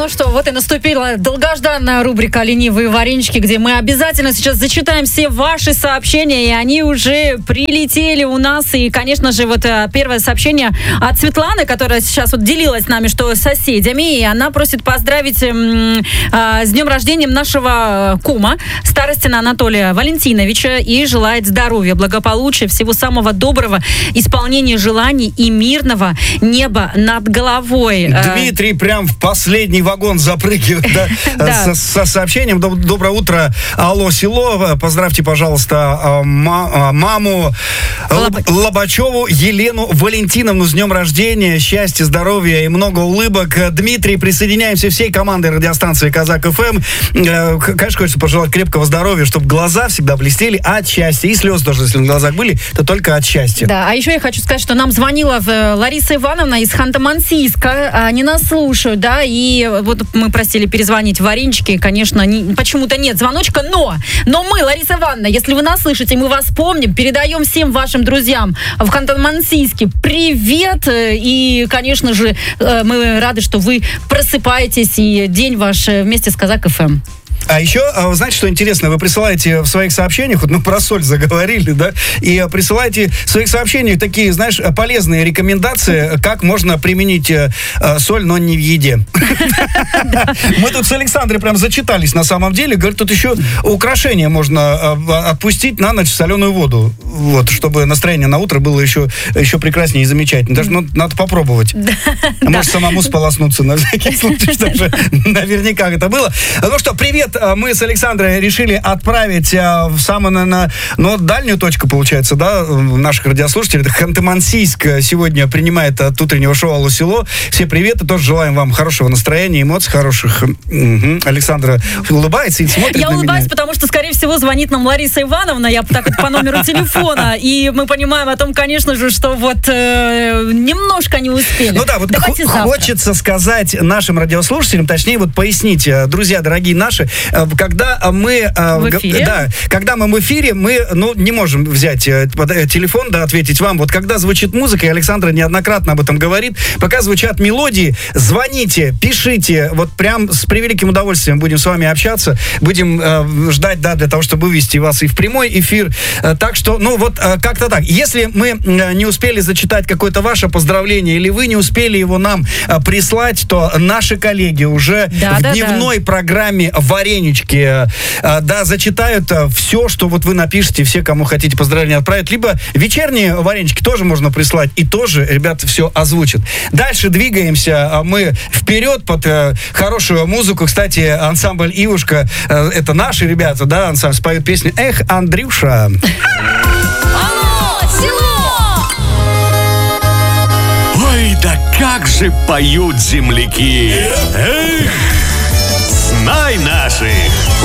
Ну что, вот и наступила долгожданная рубрика «Ленивые варенички», где мы обязательно сейчас зачитаем все ваши сообщения, и они уже прилетели у нас. И, конечно же, вот первое сообщение от Светланы, которая сейчас вот делилась с нами, что с соседями, и она просит поздравить с днем рождения нашего кума, Старостина Анатолия Валентиновича, и желает здоровья, благополучия, всего самого доброго, исполнения желаний и мирного неба над головой. Дмитрий прям в последний вагон запрыгивает, со сообщением: доброе утро, алло, село, поздравьте, пожалуйста, маму Лобачеву Елену Валентиновну с днем рождения, счастья, здоровья и много улыбок. Дмитрий, присоединяемся всей командой радиостанции Казак ФМ. Конечно, хочется пожелать крепкого здоровья, чтобы глаза всегда блестели от счастья, и слезы тоже, если на глазах были, то только от счастья. Да, а еще я хочу сказать, что нам звонила Лариса Ивановна из Ханты-Мансийска. Они нас слушают, да, и вот мы просили перезвонить в Варенички, конечно, почему-то нет звоночка, но мы, Лариса Ивановна, если вы нас слышите, мы вас помним, передаем всем вашим друзьям в Ханты-Мансийске привет, и, конечно же, мы рады, что вы просыпаетесь, и день ваш вместе с Казак ФМ. А еще, знаете, что интересно? Вы присылаете в своих сообщениях, вот мы про соль заговорили, да, и присылаете в своих сообщениях такие, знаешь, полезные рекомендации, как можно применить соль, но не в еде. Мы тут с Александрой прям зачитались на самом деле. Говорит, тут еще украшения можно отпустить на ночь в соленую воду, вот, чтобы настроение на утро было еще прекраснее и замечательнее. Даже надо попробовать. Может, самому сполоснуться на всякий случай, чтобы наверняка это было. Ну что, привет! Мы с Александрой решили отправить в самую, дальнюю точку, получается, да, наших радиослушателей. Это Ханты-Мансийск сегодня принимает от утреннего шоу «Алло, село». Все приветы, тоже желаем вам хорошего настроения, эмоций хороших. Александра улыбается и смотрит на меня. Я улыбаюсь, потому что, скорее всего, звонит нам Лариса Ивановна, я так вот по номеру телефона, и мы понимаем о том, конечно же, что вот немножко не успели. Ну да, вот хочется сказать нашим радиослушателям, точнее вот пояснить, друзья дорогие наши, когда мы в эфире, мы не можем взять телефон, да, ответить вам. Вот когда звучит музыка, и Александра неоднократно об этом говорит, пока звучат мелодии, звоните, пишите, вот прям с превеликим удовольствием будем с вами общаться, будем ждать, да, для того, чтобы вывести вас и в прямой эфир. Так что, как-то так. Если мы не успели зачитать какое-то ваше поздравление, или вы не успели его нам прислать, то наши коллеги уже в дневной программе «Варенички», зачитают все, что вот вы напишете, все, кому хотите поздравления отправить, либо вечерние варенички тоже можно прислать, и тоже ребята все озвучат. Дальше двигаемся мы вперед под хорошую музыку. Кстати, ансамбль «Ивушка», это наши ребята, да, ансамбль, споют песню «Эх, Андрюша». Алло, село! Ой, да как же поют земляки! Эх, знай наших!